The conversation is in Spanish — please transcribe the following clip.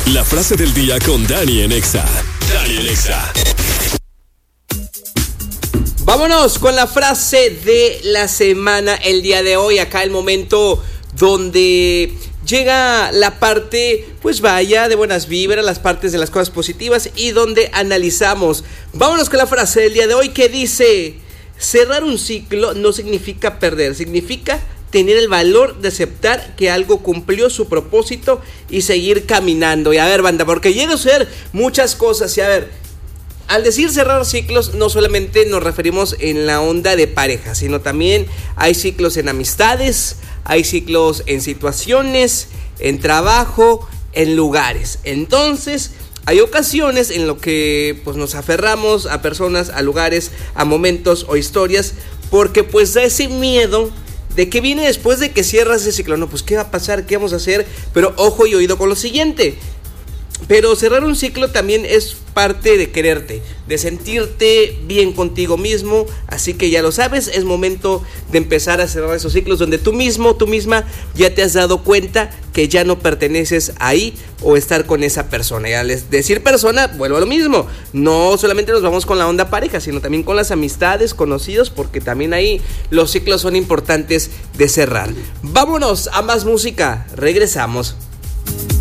La frase del día con Dani en Exa. Dani en Exa. Vámonos con la frase de la semana el día de hoy. Acá el momento donde llega la parte, pues vaya, de buenas vibras, las partes de las cosas positivas y donde analizamos. Vámonos con la frase del día de hoy que dice: cerrar un ciclo no significa perder, significa tener el valor de aceptar que algo cumplió su propósito y seguir caminando. Y a ver, banda, porque llega a ser muchas cosas. Y a ver, al decir cerrar ciclos, no solamente nos referimos en la onda de pareja, sino también hay ciclos en amistades, hay ciclos en situaciones, en trabajo, en lugares. Entonces, hay ocasiones en lo que pues nos aferramos a personas, a lugares, a momentos o historias, porque pues da ese miedo de que viene después de que cierras ese ciclo. No, pues ¿qué va a pasar? ¿Qué vamos a hacer? Pero ojo y oído con lo siguiente. Pero cerrar un ciclo también es parte de quererte, de sentirte bien contigo mismo. Así que ya lo sabes, es momento de empezar a cerrar esos ciclos donde tú mismo, tú misma ya te has dado cuenta que ya no perteneces ahí o estar con esa persona. Y al decir persona, vuelvo a lo mismo. No solamente nos vamos con la onda pareja, sino también con las amistades, conocidos, porque también ahí los ciclos son importantes de cerrar. Vámonos a más música, regresamos.